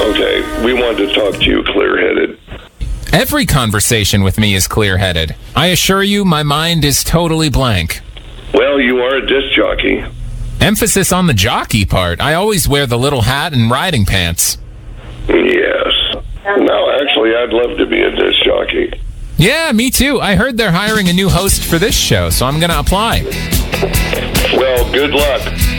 Okay, we wanted to talk to you clear-headed. Every conversation with me is clear-headed. I assure you, my mind is totally blank. Well, you are a disc jockey. Emphasis on the jockey part. I always wear the little hat and riding pants. Yes. No, actually, I'd love to be a disc jockey. Yeah, me too. I heard they're hiring a new host for this show, so I'm going to apply. Well, good luck.